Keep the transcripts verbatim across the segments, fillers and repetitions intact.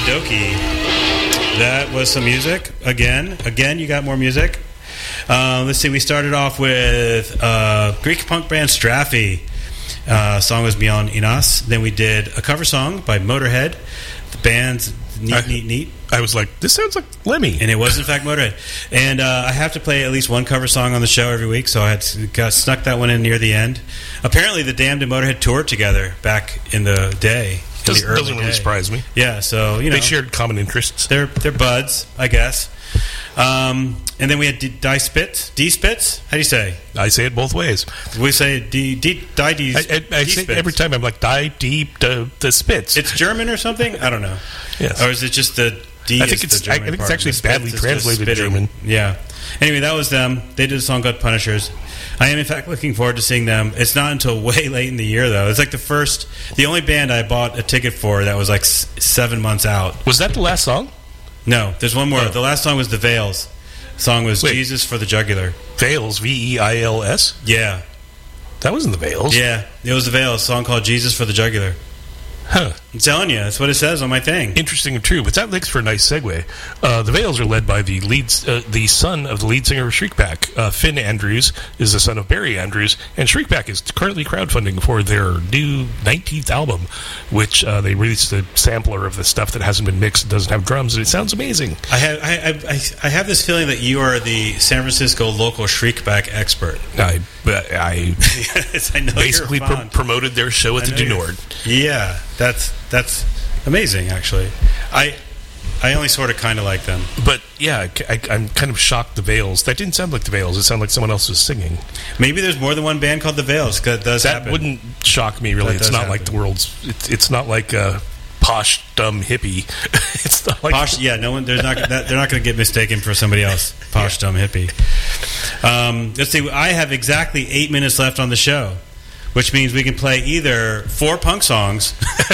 dokie. That was some music. Again, again, you got more music. Uh, let's see, we started off with uh, Greek punk band Straffy. Uh, song was Beyond Inas. Then we did a cover song by Motorhead. The band's Neat, I, Neat, Neat. I was like, this sounds like Lemmy. And it was, in fact, Motorhead. And uh, I have to play at least one cover song on the show every week, so I had got, snuck that one in near the end. Apparently, the Damned and Motorhead toured together back in the day. Does, in the early doesn't really day. surprise me. Yeah, so, you know. They shared common interests. They're, they're buds, I guess. Um, and then we had D, Die Spitz. D Spitz? How do you say? I say it both ways. We say D, D, Die D, I, I, I say every time I'm like, Die Deep the, the Spitz. It's German or something? I don't know. Yes. Or is it just the D? I think is it's. the I, I German think it's part, actually the badly Spitz is just translated spitting. German. Yeah. Anyway, that was them. They did a song called Punishers. I am in fact looking forward to seeing them. It's not until way late in the year though. It's like the first, the only band I bought a ticket for that was like s- seven months out. Was that the last song? No, there's one more. Oh. The last song was The Veils. The song was Wait. Jesus for the Jugular. Veils, V E I L S. Yeah. That wasn't the Veils. Yeah, it was The Veils. A song called Jesus for the Jugular. Huh. I'm telling you, that's what it says on my thing. Interesting and true, but that makes for a nice segue. Uh, the Veils are led by the lead, uh, the son of the lead singer of Shriekback. Uh, Finn Andrews is the son of Barry Andrews, and Shriekback is currently crowdfunding for their new nineteenth album, which uh, they released a sampler of the stuff that hasn't been mixed, doesn't have drums, and it sounds amazing. I have I, I, I have this feeling that you are the San Francisco local Shriekback expert. I, I Yes, I know basically you're pr- fond. promoted their show at I the know Du you're- Nord. Yeah, that's that's amazing. Actually, I I only sort of kind of like them. But yeah, I, I'm kind of shocked. The Veils. That didn't sound like the Veils. It sounded like someone else was singing. Maybe there's more than one band called the Veils. 'Cause it does That happen. wouldn't shock me really. That It's does not like happen. the world's. It's, it's not like a posh dumb hippie. It's not like Posh, yeah, no one. There's not. That, they're not going to get mistaken for somebody else. Posh, dumb hippie. Um, let's see. I have exactly eight minutes left on the show, which means we can play either four punk songs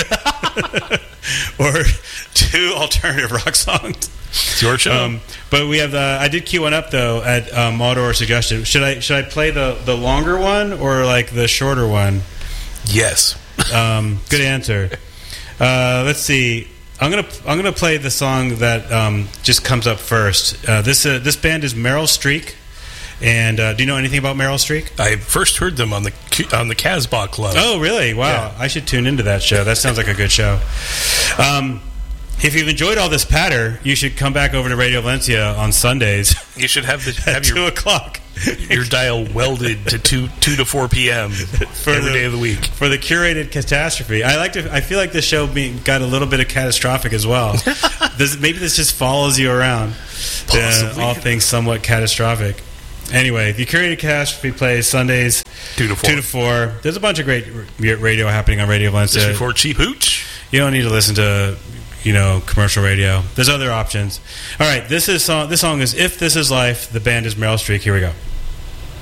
or two alternative rock songs. It's your show. Um, but we have the. I did queue one up though at um, Maldor suggestion. Should I should I play the the longer one or like the shorter one? Yes. Um, good answer. Uh, let's see. I'm gonna I'm gonna play the song that um, just comes up first. Uh, this uh, this band is Meryl Streak, and uh, do you know anything about Meryl Streak? I first heard them on the on the Casbah Club. Oh, really? Wow! Yeah. I should tune into that show. That sounds like a good show. Um, if you've enjoyed all this patter, you should come back over to Radio Valencia on Sundays You should have the at have two your o'clock your dial welded to two two to four p.m. every the- day of the week. for the curated catastrophe. I like to. I feel like this show being, got a little bit of catastrophic as well. this, maybe this just follows you around. Uh, Possibly. all things somewhat catastrophic. Anyway, the curated catastrophe plays Sundays Two to four. two to four. There's a bunch of great r- radio happening on Radio Just Valencia. before Cheap Hooch. You don't need to listen to, you know, commercial radio. There's other options. All right, this is song, this song is "If This Is Life." The band is Meryl Streak. Here we go.